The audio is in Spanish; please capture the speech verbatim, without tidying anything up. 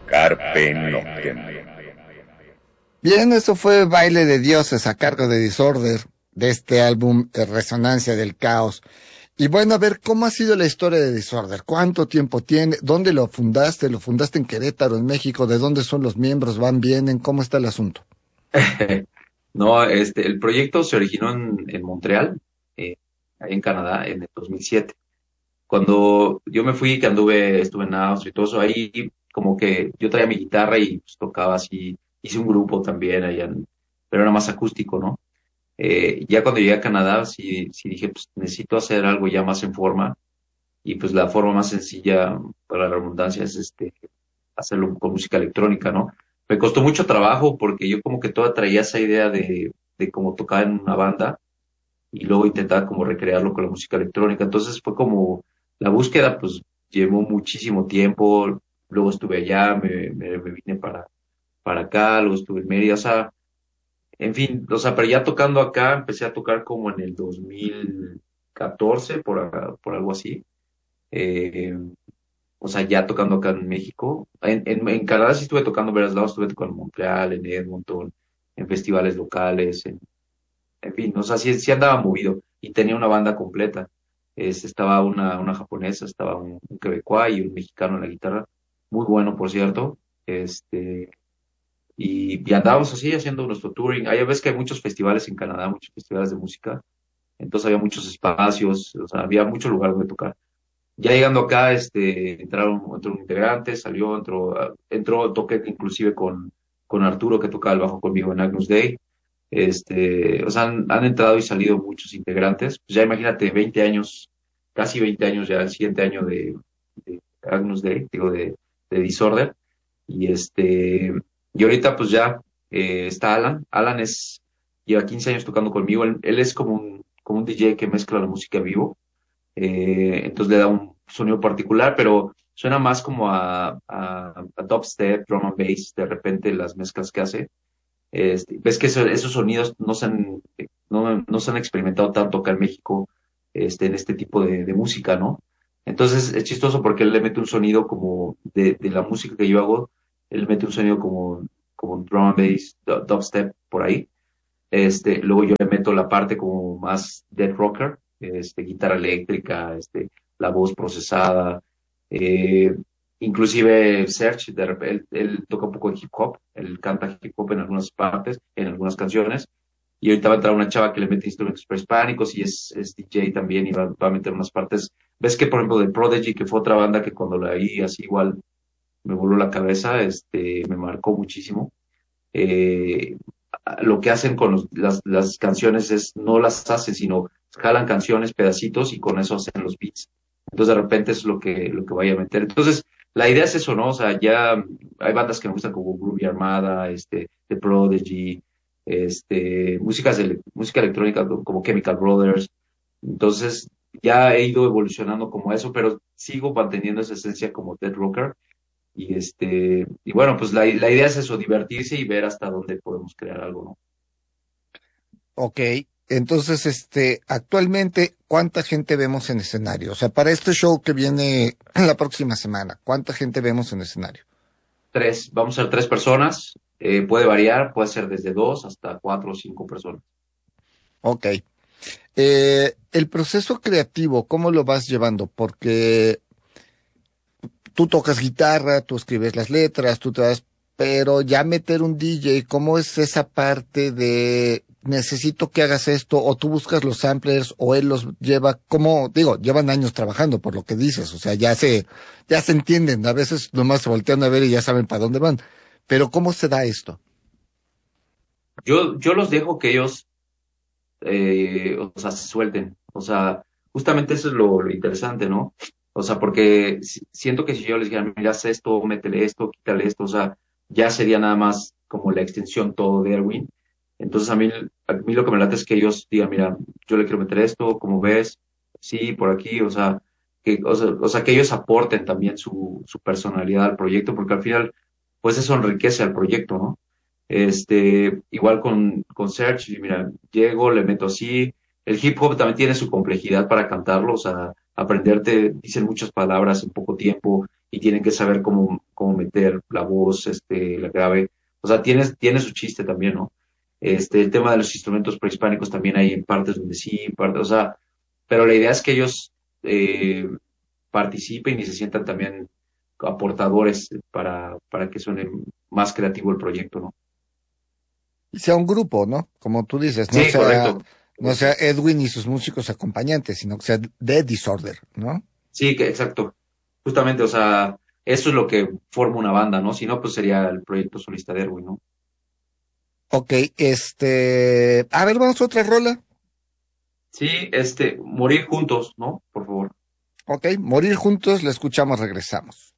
Carpe Noctem. Bien, eso fue Baile de Dioses a cargo de Disorder, de este álbum eh, Resonancia del Caos. Y bueno, a ver, ¿cómo ha sido la historia de Disorder? ¿Cuánto tiempo tiene? ¿Dónde lo fundaste? ¿Lo fundaste en Querétaro, en México? ¿De dónde son los miembros? ¿Van, vienen? ¿Cómo está el asunto? No, este, el proyecto se originó en, en Montreal, eh, ahí en Canadá, en el dos mil siete. Cuando yo me fui, que anduve, estuve en Austria y todo eso, ahí como que yo traía mi guitarra y pues, tocaba así, hice un grupo también allá, en- pero era más acústico, ¿no? Eh, ya cuando llegué a Canadá, sí, sí dije, pues necesito hacer algo ya más en forma, y pues la forma más sencilla, para la redundancia, es este, hacerlo con música electrónica, ¿no? Me costó mucho trabajo porque yo como que toda traía esa idea de, de cómo tocar en una banda y luego intentaba como recrearlo con la música electrónica. Entonces fue como la búsqueda, pues llevó muchísimo tiempo. Luego estuve allá, me, me, me vine para, para acá, luego estuve en Mérida, o sea, en fin, o sea, pero ya tocando acá, empecé a tocar como en el dos mil catorce, por, a- por algo así. Eh, o sea, ya tocando acá en México. En, en, en Canadá sí estuve tocando varios lados, estuve tocando en Montreal, en Edmonton, en festivales locales, en, en fin, o sea, sí, sí andaba movido y tenía una banda completa. Este, estaba una, una japonesa, estaba un, un quebecois y un mexicano en la guitarra, muy bueno, por cierto. Este, y, y andábamos así haciendo nuestro touring. Hay veces que hay muchos festivales en Canadá, muchos festivales de música, entonces había muchos espacios, o sea, había mucho lugar donde tocar. Ya llegando acá, este, entraron, entró un integrante, salió, entró, ah, entró, toqué inclusive con, con Arturo, que tocaba el bajo conmigo en Agnus Dei. Este, o sea, han, han entrado y salido muchos integrantes. Pues ya imagínate, veinte años, casi veinte años ya, el siguiente año de, de Agnus Dei, digo, de, de Disorder. Y este, y ahorita pues ya eh, está Alan. Alan es, lleva quince años tocando conmigo. Él, él es como un, como un D J que mezcla la música vivo, eh, entonces le da un sonido particular, pero suena más como a, a, a dubstep, drum and bass, de repente las mezclas que hace. Este, ves que eso- esos sonidos no se han, no, no se han experimentado tanto acá en México, este, en este tipo de, de música, ¿no? Entonces es chistoso porque él le mete un sonido como de, de la música que yo hago, él mete un sonido como, como drum and bass, du- dubstep, por ahí. Este, luego yo le meto la parte como más dead rocker, este, guitarra eléctrica, este, la voz procesada, eh, inclusive Serge, de repente, él, él toca un poco de hip hop, él canta hip hop en algunas partes, en algunas canciones, y ahorita va a entrar una chava que le mete instrumentos prehispánicos y es, es D J también y va, va a meter unas partes. Ves que, por ejemplo, de Prodigy, que fue otra banda que cuando la oí así igual me voló la cabeza, este, me marcó muchísimo. eh, lo que hacen con los- las, las canciones es, no las hacen, sino jalan canciones, pedacitos y con eso hacen los beats. Entonces de repente es lo que, lo que vaya a meter. Entonces, la idea es eso, ¿no? O sea, ya hay bandas que me gustan como Groovy Armada, este, The Prodigy, este, músicas de, música electrónica como Chemical Brothers. Entonces, ya he ido evolucionando como eso, pero sigo manteniendo esa esencia como Dead Rocker y este, y bueno, pues la, la idea es eso, divertirse y ver hasta dónde podemos crear algo, ¿no? Ok, entonces, este, actualmente, ¿cuánta gente vemos en escenario? O sea, para este show que viene la próxima semana, ¿cuánta gente vemos en escenario? Tres, vamos a ser tres personas, eh, puede variar, puede ser desde dos hasta cuatro o cinco personas. Ok. Eh, el proceso creativo, ¿cómo lo vas llevando? Porque tú tocas guitarra, tú escribes las letras, tú te das, pero ya meter un D J, ¿cómo es esa parte de necesito que hagas esto, o tú buscas los samplers, o él los lleva? ¿Cómo? Digo, llevan años trabajando por lo que dices, o sea, ya se, ya se entienden, a veces nomás se voltean a ver y ya saben para dónde van. Pero ¿cómo se da esto? Yo, yo los dejo que ellos, eh, o sea, se suelten, o sea, justamente eso es lo, lo interesante, ¿no? O sea, porque si- siento que si yo les dijera, mira, haz esto, métele esto, quítale esto, o sea, ya sería nada más como la extensión todo de Erwin. Entonces a mí, a mí lo que me late es que ellos digan, mira, yo le quiero meter esto, como ves, sí, por aquí, o sea, que, o sea, o sea, que ellos aporten también su, su personalidad al proyecto, porque al final, pues eso enriquece al proyecto, ¿no? Este, igual con, con Serge, y mira, llego, le meto así. El hip hop también tiene su complejidad para cantarlo, o sea, aprenderte, dicen muchas palabras en poco tiempo y tienen que saber cómo, cómo meter la voz, este, la grave. O sea, tiene, tiene su chiste también, ¿no? Este, el tema de los instrumentos prehispánicos también hay en partes donde sí, partes, o sea, pero la idea es que ellos eh, participen y se sientan también aportadores para, para que suene más creativo el proyecto, ¿no? Y sea un grupo, ¿no? Como tú dices, no Sí, sea, correcto, no sea correcto. Edwin y sus músicos acompañantes, sino que sea The Disorder, ¿no? Sí, que, exacto. Justamente, o sea, eso es lo que forma una banda, ¿no? Si no, pues sería el proyecto solista de Erwin, ¿no? Ok, este, a ver, vamos a otra rola. Sí, este, morir juntos, ¿no? Por favor. Ok, Morir Juntos, la escuchamos, regresamos.